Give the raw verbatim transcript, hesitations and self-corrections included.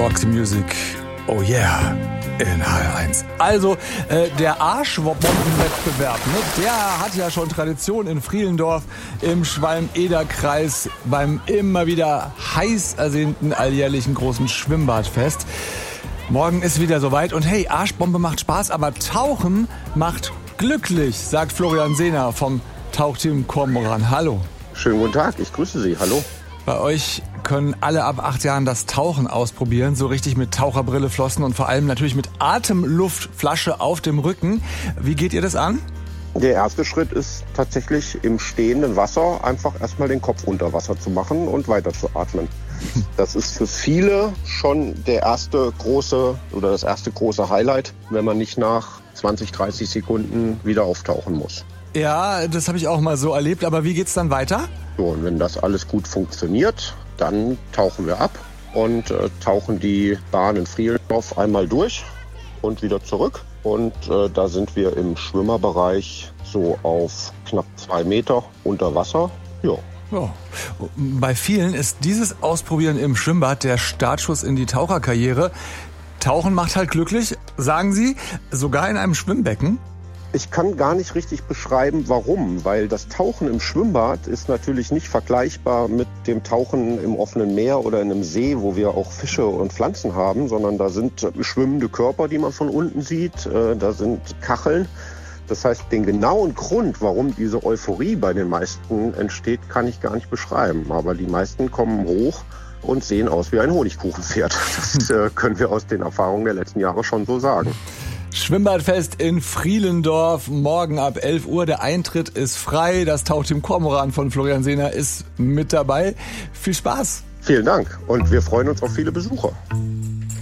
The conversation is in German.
Roxy Music, oh yeah, in H R eins. Also, äh, der Arschbombenwettbewerb, ne, der hat ja schon Tradition in Frielendorf im Schwalm-Eder-Kreis beim immer wieder heiß ersehnten alljährlichen großen Schwimmbadfest. Morgen ist wieder soweit und hey, Arschbombe macht Spaß, aber Tauchen macht glücklich, sagt Florian Sehner vom Tauchteam Kormoran. Hallo. Schönen guten Tag, ich grüße Sie, hallo. Bei euch können alle ab acht Jahren das Tauchen ausprobieren, so richtig mit Taucherbrille, Flossen und vor allem natürlich mit Atemluftflasche auf dem Rücken. Wie geht ihr das an? Der erste Schritt ist tatsächlich im stehenden Wasser einfach erstmal den Kopf unter Wasser zu machen und weiter zu atmen. Das ist für viele schon der erste große oder das erste große Highlight, wenn man nicht nach zwanzig, dreißig Sekunden wieder auftauchen muss. Ja, das habe ich auch mal so erlebt, aber wie geht's dann weiter? So, und wenn das alles gut funktioniert, dann tauchen wir ab und äh, tauchen die Bahn in Frielendorf einmal durch und wieder zurück. Und äh, da sind wir im Schwimmerbereich so auf knapp zwei Meter unter Wasser. Ja. Ja. Bei vielen ist dieses Ausprobieren im Schwimmbad der Startschuss in die Taucherkarriere. Tauchen macht halt glücklich, sagen Sie, sogar in einem Schwimmbecken. Ich kann gar nicht richtig beschreiben, warum, weil das Tauchen im Schwimmbad ist natürlich nicht vergleichbar mit dem Tauchen im offenen Meer oder in einem See, wo wir auch Fische und Pflanzen haben, sondern da sind schwimmende Körper, die man von unten sieht, da sind Kacheln. Das heißt, den genauen Grund, warum diese Euphorie bei den meisten entsteht, kann ich gar nicht beschreiben. Aber die meisten kommen hoch und sehen aus wie ein Honigkuchenpferd. Das äh, können wir aus den Erfahrungen der letzten Jahre schon so sagen. Schwimmbadfest in Frielendorf, morgen ab elf Uhr. Der Eintritt ist frei. Das Tauchteam Kormoran von Florian Sehner ist mit dabei. Viel Spaß. Vielen Dank und wir freuen uns auf viele Besucher.